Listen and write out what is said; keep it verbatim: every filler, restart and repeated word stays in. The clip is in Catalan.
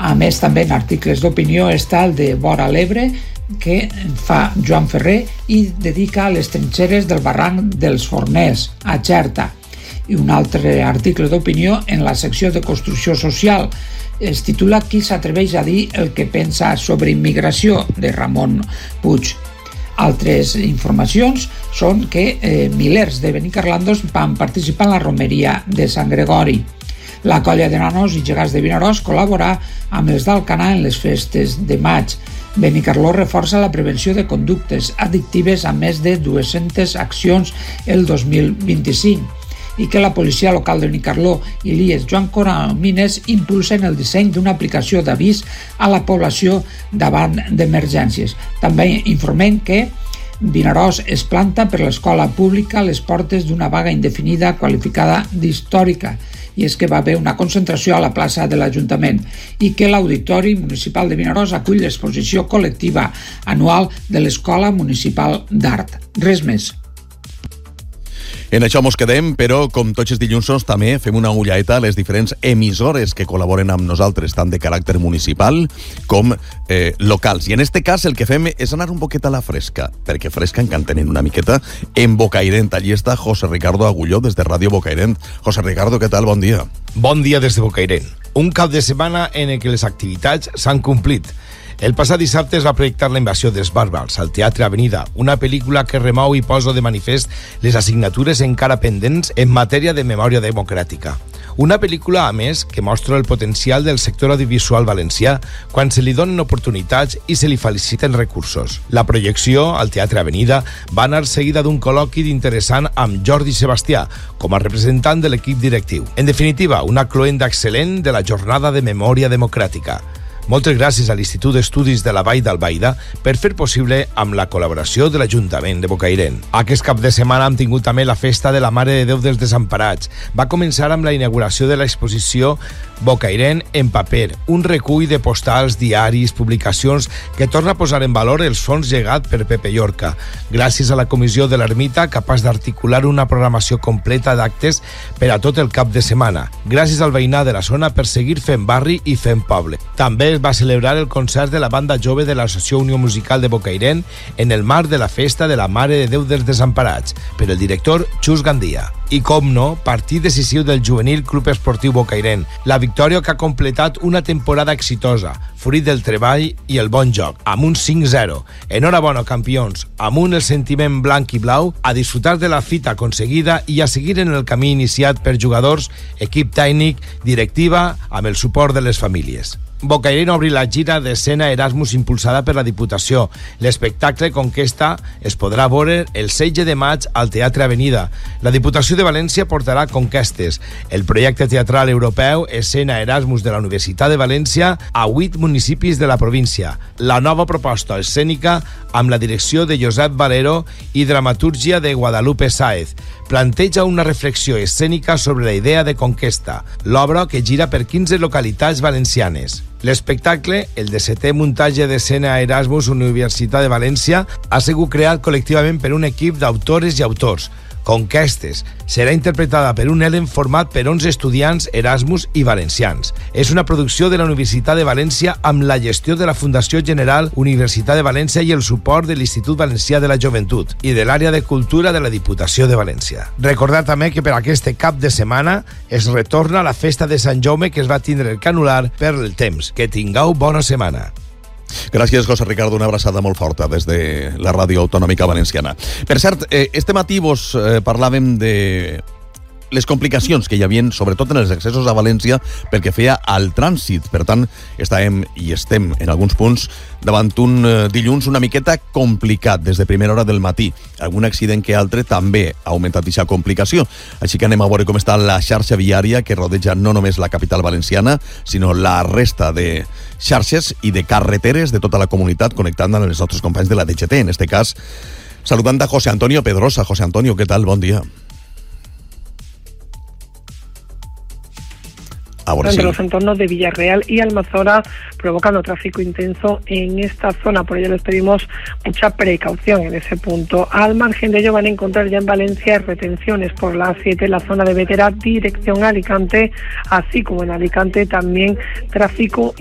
A més, també en articles d'opinió està el de Vora l'Ebre, que fa Joan Ferrer i dedica a les trinxeres del barranc dels Forners, a Xerta. I un altre article d'opinió en la secció de construcció social es titula Qui s'atreveix a dir el que pensa sobre immigració, de Ramon Puig. Altres informacions són que eh, milers de benicarlandos van participar en la romeria de Sant Gregori. La colla de nanos i gegants de Vinaròs col·laborà amb els d'Alcanar en les festes de maig. Benicarló reforça la prevenció de conductes addictives amb més de dues-centes accions el dos mil vint-i-cinc i que la policia local de Benicarló i l'I E S Joan Coromines impulsen el disseny d'una aplicació d'avís a la població davant d'emergències. També informem que Vinaròs es planta per l'escola pública a les portes d'una vaga indefinida qualificada d'històrica, i és que va haver una concentració a la plaça de l'Ajuntament i que l'Auditori Municipal de Vinaròs acull l'exposició col·lectiva anual de l'Escola Municipal d'Art. Res més. En això mos quedem, però com tots els dilluns també fem una ullaeta a les diferents emissores que col·laboren amb nosaltres, tant de caràcter municipal com eh, locals. I en este cas el que fem és anar un poquet a la fresca, perquè fresca encara tenen una miqueta en Bocairent. Allí està José Ricardo Agulló des de Ràdio Bocairent. José Ricardo, què tal? Bon dia. Bon dia des de Bocairent. Un cap de setmana en el que les activitats s'han complit. El passat dissabte es va projectar La invasió dels bàrbars al Teatre Avenida, una pel·lícula que remou i posa de manifest les assignatures encara pendents en matèria de memòria democràtica. Una pel·lícula, a més, que mostra el potencial del sector audiovisual valencià quan se li donen oportunitats i se li feliciten recursos. La projecció al Teatre Avenida va anar seguida d'un col·loqui d'interessant amb Jordi Sebastià, com a representant de l'equip directiu. En definitiva, una cloenda excel·lent de la jornada de memòria democràtica. Moltes gràcies a l'Institut d'Estudis de la Vall d'Albaida per fer possible amb la col·laboració de l'Ajuntament de Bocairent. Aquest cap de setmana hem tingut també la Festa de la Mare de Déu dels Desemparats. Va començar amb la inauguració de l'exposició Bocairent en paper, un recull de postals, diaris, publicacions que torna a posar en valor els fons llegat per Pepe Llorca, gràcies a la comissió de l'Ermita, capaç d'articular una programació completa d'actes per a tot el cap de setmana, gràcies al veïnat de la zona per seguir fent barri i fent poble. També es va celebrar el concert de la banda jove de l'Associació Unió Musical de Bocairent en el marc de la Festa de la Mare de Déu dels Desemparats, per el director Xus Gandia. I, com no, partit decisiu del juvenil Club Esportiu Bocairent, la victòria que ha completat una temporada exitosa, fruit del treball i el bon joc, amb un cinc zero. Enhorabona, campions, amunt el sentiment blanc i blau, a disfrutar de la fita aconseguida i a seguir en el camí iniciat per jugadors, equip tècnic, directiva, amb el suport de les famílies. Bocairent obri la gira d'escena Erasmus impulsada per la Diputació. L'espectacle Conquesta es podrà veure el setze de maig al Teatre Avenida. La Diputació de València portarà Conquestes, el projecte teatral europeu Escena Erasmus de la Universitat de València a vuit municipis de la província. La nova proposta escènica amb la direcció de Josep Valero i dramatúrgia de Guadalupe Sáez planteja una reflexió escènica sobre la idea de conquesta, l'obra que gira per quinze localitats valencianes. L'espectacle, el dissetè muntatge d'escena Erasmus Universitat de València, ha sigut creat col·lectivament per un equip d'autores i autors. Conquestes serà interpretada per un elenc format per onze estudiants Erasmus i valencians. És una producció de la Universitat de València amb la gestió de la Fundació General Universitat de València i el suport de l'Institut Valencià de la Joventut i de l'Àrea de Cultura de la Diputació de València. Recordar també que per aquest cap de setmana es retorna la festa de Sant Jaume que es va tindre que anul·lar per el temps. Que tingueu bona setmana. Gràcies, José Ricardo, una abraçada molt forta des de la Ràdio Autonòmica Valenciana. Per cert, eh, este matí vos eh, parlàvem de les complicacions que hi havia, sobretot en els accessos a València, pel que feia al trànsit. Per tant, estàvem i estem en alguns punts davant un eh, dilluns una miqueta complicat des de primera hora del matí. Algun accident que altre també ha augmentat aquesta complicació. Així que anem a veure com està la xarxa viària que rodeja no només la capital valenciana, sinó la resta de xarxes i de carreteres de tota la comunitat, connectant amb els nostres companys de la D G T, en este cas, saludant a José Antonio Pedrosa. José Antonio, què tal? Bon dia. Ahora entre sí. Los entornos de Villarreal y Almazora, provocando tráfico intenso en esta zona. Por ello les pedimos mucha precaución en ese punto. Al margen de ello van a encontrar ya en Valencia retenciones por la A siete en la zona de Vetera, dirección a Alicante, así como en Alicante también tráfico